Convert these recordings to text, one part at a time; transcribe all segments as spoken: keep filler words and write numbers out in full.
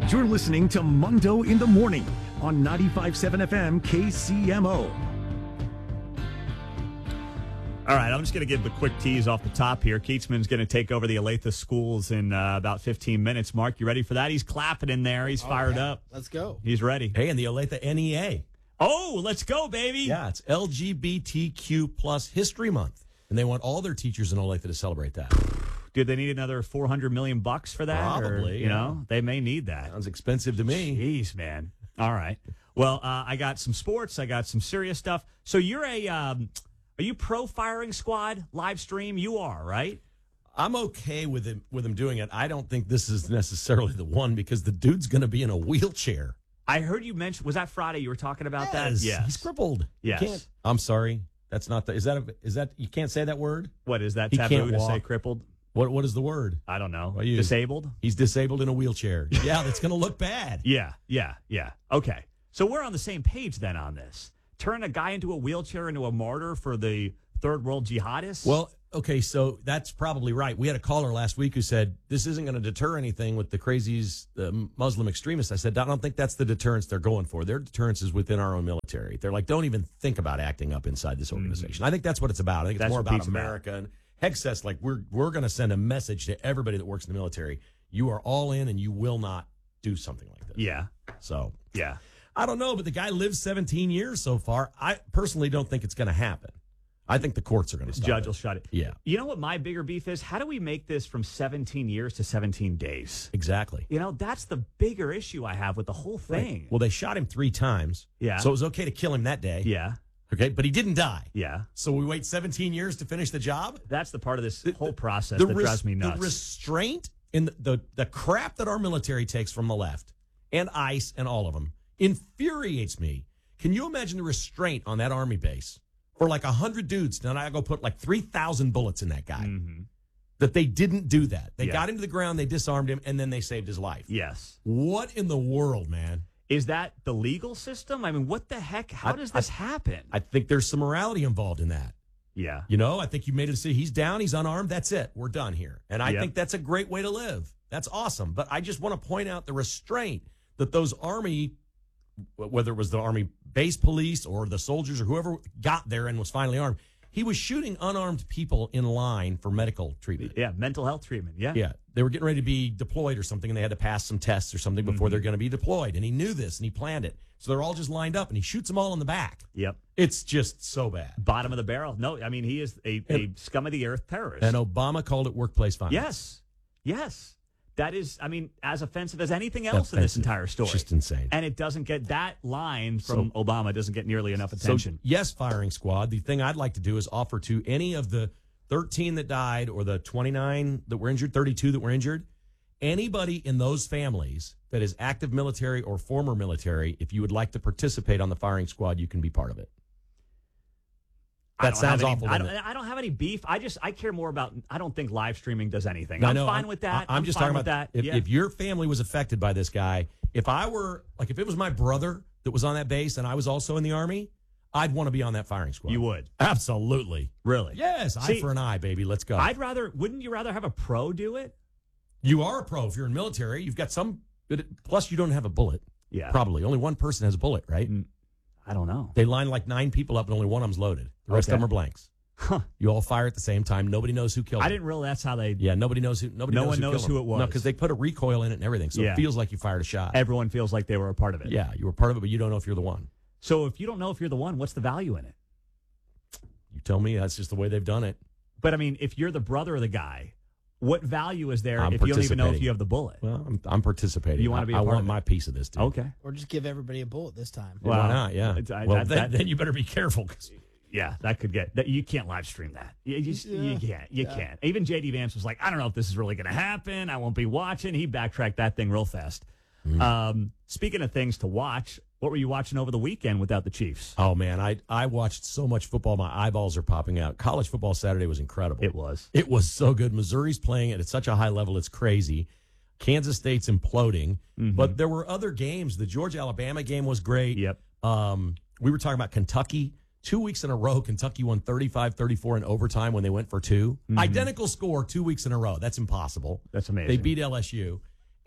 You're listening to Mundo in the Morning on ninety-five point seven F M K C M O. All right, I'm just going to give the quick tease off the top here. Keatsman's going to take over the Olathe schools in uh, about fifteen minutes. Mark, you ready for that? He's clapping in there. He's fired Okay. up. Let's go. He's ready. Hey, and the Olathe N E A. Oh, let's go, baby. Yeah, it's L G B T Q plus History Month, and they want all their teachers in Olathe to celebrate that. Did they need another four hundred million bucks for that? Probably, Or, you yeah. know, they may need that. Sounds expensive to me. Jeez, man. All right. Well, uh, I got some sports. I got some serious stuff. So you're a, um, are you pro firing squad live stream? You are, right? I'm okay with him with him doing it. I don't think this is necessarily the one because the dude's going to be in a wheelchair. I heard you mention, was that Friday you were talking about Yes, that? Yes. he's crippled. You Yes. can't- I'm sorry. That's not the. Is that a, is that you can't say that word? What, is that He taboo can't to say walk. crippled? What what is the word? I don't know. Well, you- Disabled? He's disabled in a wheelchair. Yeah, that's going to look bad. Yeah, yeah, yeah. Okay. So we're on the same page then on this. Turn a guy into a wheelchair into a martyr for the third world jihadists? Well, okay, so that's probably right. We had a caller last week who said this isn't going to deter anything with the crazies, the Muslim extremists. I said, I don't think that's the deterrence they're going for. Their deterrence is within our own military. They're like, don't even think about acting up inside this organization. I think that's what it's about. I think it's That's more what about Pete's about. America. And Hexas, like, we're we're going to send a message to everybody that works in the military. You are all in, and you will not do something like this. yeah, So yeah. I don't know, but the guy lived seventeen years so far. I personally don't think it's going to happen. I think the courts are going to stop Judge it. will shut it. Yeah. You know what my bigger beef is? How do we make this from seventeen years to seventeen days? Exactly. You know, that's the bigger issue I have with the whole thing. Well, they shot him three times. Yeah. So it was okay to kill him that day. yeah, Okay. But he didn't die. yeah. So we wait seventeen years to finish the job. That's the part of this whole process The that res- drives me nuts. The restraint in the, the, the crap that our military takes from the left and ICE and all of them infuriates me. Can you imagine the restraint on that Army base for like one hundred dudes? Now I go put like three thousand bullets in that guy. Mhm. That they didn't do that. They Yeah. got him to the ground, they disarmed him, and then they saved his life. Yes. What in the world, man? Is that the legal system? I mean, what the heck? How I- does this happen? I think there's some morality involved in that. yeah. You know, I think you made a decision. He's down, he's unarmed, that's it. We're done here. And I Yep. think that's a great way to live. That's awesome. But I just want to point out the restraint that those Army, whether it was the Army base police or the soldiers or whoever got there and was finally armed, he was shooting unarmed people in line for medical treatment. Yeah, mental health treatment. Yeah. Yeah, they were getting ready to be deployed or something, and they had to pass some tests or something before they're going to be deployed. And he knew this, and he planned it. So they're all just lined up, and he shoots them all in the back. Yep. It's just so bad. Bottom of the barrel. No, I mean, he is a, a scum of the earth terrorist. And Obama called it workplace violence. Yes. Yes. That is, I mean, as offensive as anything else in this Offensive. entire story. It's just insane. And it doesn't get, that line from Obama doesn't get nearly enough attention. So, yes, firing squad. The thing I'd like to do is offer to any of the thirteen that died or the twenty-nine that were injured, thirty-two that were injured, anybody in those families that is active military or former military, if you would like to participate on the firing squad, you can be part of it. I That don't sounds have any- awful. I doesn't don't, it? I don't have any beef. I just, I care more about, I don't think live streaming does anything. I I'm know, fine with that. I- I'm, just fine talking with about that. If, yeah. if your family was affected by this guy, if I were, like, if it was my brother that was on that base and I was also in the Army, I'd want to be on that firing squad. You would. Absolutely. Really? Yes, eye See, for an eye, baby. Let's go. I'd rather, wouldn't you rather have a pro do it? You are a pro if you're in military. You've got some, plus you don't have a bullet. Yeah. Probably. Only one person has a bullet, right? I don't know. They line like nine people up and only one of them's loaded. The rest Okay. of them are blanks. Huh. You all fire at the same time. Nobody knows who killed I them. didn't realize that's how they, Yeah, nobody knows who. Nobody No knows one who knows killed who them. it was. No, because they put a recoil in it and everything, so Yeah. it feels like you fired a shot. everyone feels like they were a part of it. Yeah, you were part of it, but you don't know if you're the one. So if you don't know if you're the one, what's the value in it? You tell me. That's just the way they've done it. But I mean, if you're the brother of the guy, what value is there I'm if you don't even know if participating. you have the bullet? Well, I'm, I'm participating. You wanna be a I, I part want of it? my piece of this, dude. Okay. Or just give everybody a bullet this time. Why Well, not? Yeah. it's- I- well, that- then, that- then you better be careful. 'Cause Yeah, that could get that. You can't live stream that. You, just, you Yeah. can't. You Yeah. can't. Even J D Vance was like, I don't know if this is really going to happen. I won't be watching. He backtracked that thing real fast. Mm. Um, speaking of things to watch, what were you watching over the weekend without the Chiefs? Oh man, I I watched so much football, my eyeballs are popping out. College football Saturday was incredible. It was. It was so good. Missouri's playing it at such a high level, it's crazy. Kansas State's imploding, Mm-hmm. but there were other games. The Georgia Alabama game was great. Yep. Um, we were talking about Kentucky. Two weeks in a row, Kentucky won thirty-five thirty-four in overtime when they went for two. Identical score two weeks in a row. That's impossible. That's amazing. They beat L S U.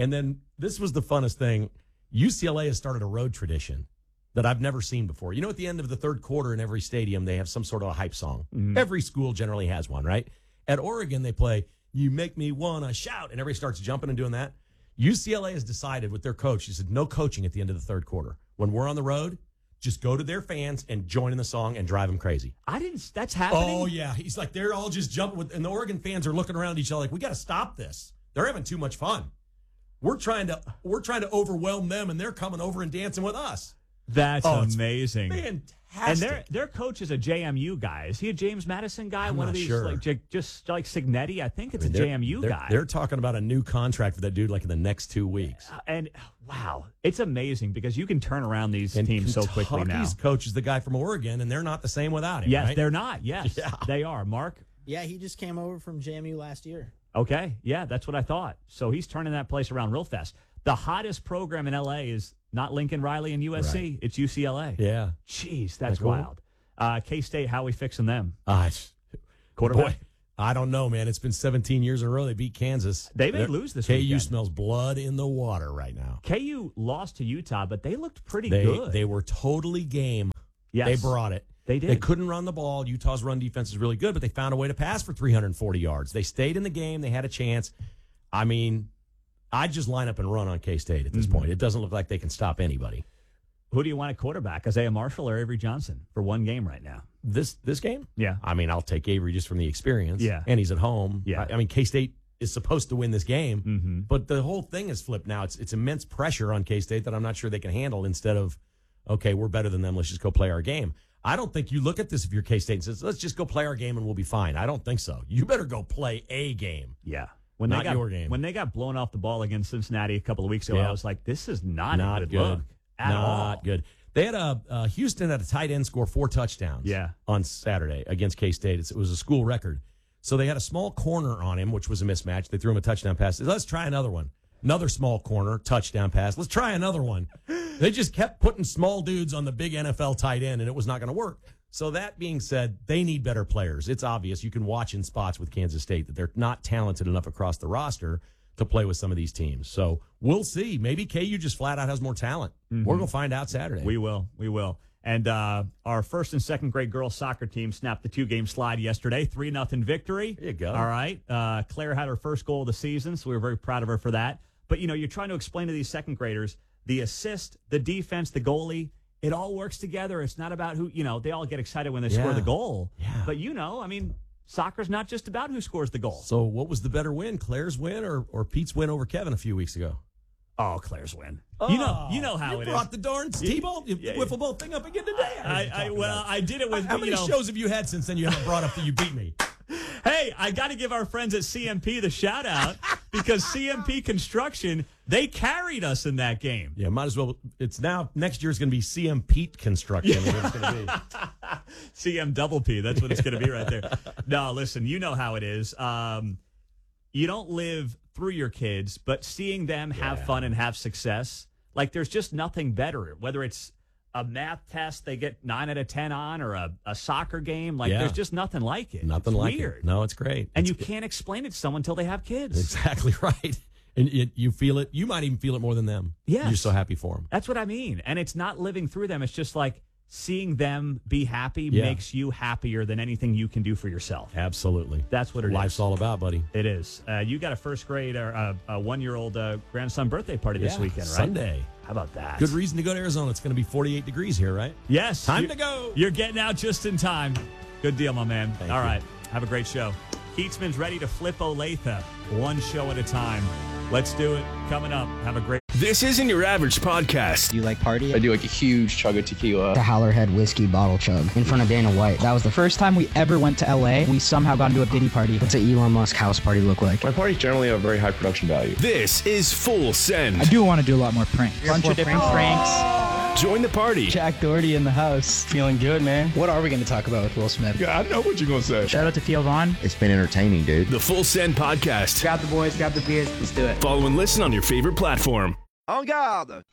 And then this was the funnest thing. U C L A has started a road tradition that I've never seen before. You know, at the end of the third quarter in every stadium, they have some sort of a hype song. Mm-hmm. Every school generally has one, right? At Oregon, they play, "You Make Me Wanna Shout," and everybody starts jumping and doing that. U C L A has decided with their coach, he said, no coaching at the end of the third quarter. When we're on the road, just go to their fans and join in the song and drive them crazy. I didn't, that's happening? Oh, yeah. He's like, they're all just jumping with, and the Oregon fans are looking around at each other like, we got to stop this. They're having too much fun. We're trying to, we're trying to overwhelm them, and they're coming over and dancing with us. That's oh, amazing. Fantastic. And their their coach is a J M U guy. Is he a James Madison guy? I'm One not of these, sure. like j- just like Signetti? I think it's I mean, a J M U they're, guy. They're talking about a new contract for that dude like in the next two weeks. Uh, and wow, it's amazing because you can turn around these and teams so quickly now. Kentucky's coach is the guy from Oregon, and they're not the same without him. Yes, right? they're not. Yes, Yeah. they are. Mark? Yeah, he just came over from J M U last year. Okay, yeah, that's what I thought. So he's turning that place around real fast. The hottest program in L A is not Lincoln Riley and U S C. Right. It's U C L A. Yeah. Jeez, that's cool? wild. Uh, K-State, how are we fixing them? Uh, Quarterback? Boy, I don't know, man. It's been seventeen years in a row. They beat Kansas. They may They're- lose this K U weekend. smells blood in the water right now. K U lost to Utah, but they looked pretty They good. they were totally game. yes, They brought it. They did. They couldn't run the ball. Utah's run defense is really good, but they found a way to pass for three hundred forty yards. They stayed in the game. They had a chance. I mean, I'd just line up and run on K-State at this Mm-hmm. point. It doesn't look like they can stop anybody. Who do you want at quarterback, Isaiah Marshall or Avery Johnson for one game right now? This this game? Yeah. I mean, I'll take Avery just from the experience. Yeah. And he's at home. Yeah. I, I mean, K-State is supposed to win this game, Mm-hmm. but the whole thing is flipped now. It's it's immense pressure on K-State that I'm not sure they can handle instead of, okay, we're better than them. Let's just go play our game. I don't think you look at this if you're K-State and says, let's just go play our game and we'll be fine. I don't think so. You better go play a game. Yeah. When Not they got, your game. When they got blown off the ball against Cincinnati a couple of weeks ago, Yeah. I was like, this is not, Not a good, good. look at Not all. good. They had a uh, Houston had a tight end score four touchdowns. Yeah. On Saturday against K-State. It's, it was a school record. So they had a small corner on him, which was a mismatch. They threw him a touchdown pass. Let's try another one. Another small corner, touchdown pass. Let's try another one. They just kept putting small dudes on the big N F L tight end, and it was not going to work. So that being said, they need better players. It's obvious. You can watch in spots with Kansas State that they're not talented enough across the roster to play with some of these teams. So we'll see. Maybe K U just flat out has more talent. Mm-hmm. We're going to find out Saturday. We will. We will. And uh, our first and second grade girls soccer team snapped the two-game slide yesterday. three nothing victory. There you go. All right. Uh, Claire had her first goal of the season, so we were very proud of her for that. But, you know, you're trying to explain to these second graders the assist, the defense, the goalie, it all works together. It's not about who, you know, they all get excited when they Yeah. score the goal. Yeah. But, you know, I mean, soccer's not just about who scores the goal. So what was the better win, Claire's win or, or Pete's win over Kevin a few weeks ago? Oh, Claire's win. you know you know how you it brought is. the darn T-ball, you yeah, wiffle ball thing up again today. I, I, well, I did it with, How you many know, shows have you had since then you haven't brought up that you beat me? Hey, I got to give our friends at C M P the shout out because C M P Construction, they carried us in that game. Yeah, might as well. It's now, next year's going to be C M Pete Construction. is what it's going to be. C M double P, that's what it's going to be right there. No, listen, you know how it is. Um, you don't live through your kids, but seeing them have Yeah. fun and have success, like there's just nothing better, whether it's a math test they get nine out of ten on or a, a soccer game. Like Yeah. there's just nothing like it. Nothing It's like weird. it. No, it's great. And It's you can't explain it to someone until they have kids. exactly right. And it, you feel it. You might even feel it more than them. Yes. You're so happy for them. That's what I mean. And it's not living through them. It's just like seeing them be happy Yeah. makes you happier than anything you can do for yourself. Absolutely. That's what it is. Life's all about, buddy. It is. Uh, you got a first grade or uh, a one-year-old uh, grandson birthday party this Yeah, weekend, right? Sunday. How about that? Good reason to go to Arizona. It's going to be forty-eight degrees here, right? Yes. Time you- to go. You're getting out just in time. Good deal, my man. Thank All you. right. Have a great show. Keatsman's ready to flip Olathe one show at a time. Let's do it. Coming up. Have a great This isn't your average podcast. Do you like party? I do like a huge chug of tequila. The Howlerhead whiskey bottle chug in front of Dana White. That was the First time we ever went to L A, we somehow got into a Diddy party. What's an Elon Musk house party look like? My parties generally have very high production value. This is Full Send. I do want to do a lot more pranks. Bunch more of different pranks. Join the party. Jack Doherty in the house. Feeling good, man. What are we going to talk about with Will Smith? Yeah, I know what you're going to say. Shout out to Theo Vaughn. It's been entertaining, dude. The Full Send podcast. Grab the boys, grab the beers, let's do it. Follow and listen on your favorite platform. En garde!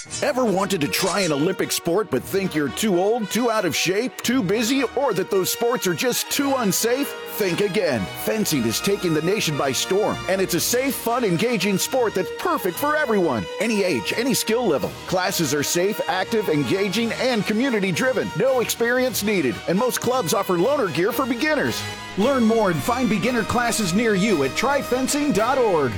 Ever wanted to try an Olympic sport but think you're too old, too out of shape, too busy, or that those sports are just too unsafe? Think again. Fencing is taking the nation by storm, and it's a safe, fun, engaging sport that's perfect for everyone. Any age, any skill level. Classes are safe, active, engaging, and community-driven. No experience needed, and most clubs offer loaner gear for beginners. Learn more and find beginner classes near you at try fencing dot org.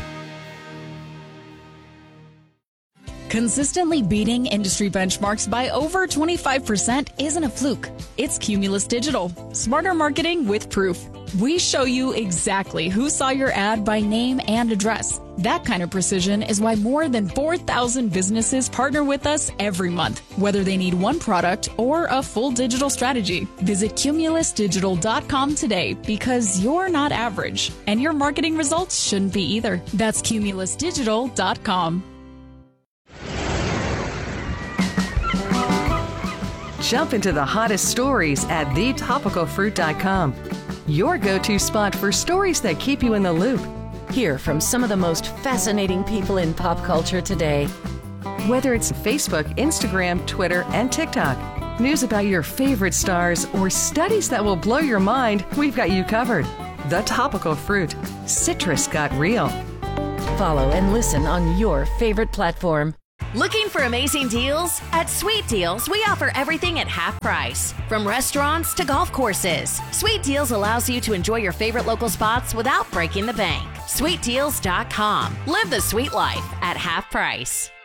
Consistently beating industry benchmarks by over twenty-five percent isn't a fluke. It's Cumulus Digital. Smarter marketing with proof. We show you exactly who saw your ad by name and address. That kind of precision is why more than four thousand businesses partner with us every month, whether they need one product or a full digital strategy. Visit cumulus digital dot com today because you're not average, and your marketing results shouldn't be either. That's cumulus digital dot com. Jump into the hottest stories at the topical fruit dot com. Your go-to spot for stories that keep you in the loop. Hear from some of the most fascinating people in pop culture today. Whether it's Facebook, Instagram, Twitter, and TikTok, news about your favorite stars, or studies that will blow your mind, we've got you covered. The Topical Fruit. Citrus got real. Follow and listen on your favorite platform. Looking for amazing deals? At Sweet Deals, we offer everything at half price. From restaurants to golf courses, Sweet Deals allows you to enjoy your favorite local spots without breaking the bank. sweet deals dot com. Live the sweet life at half price.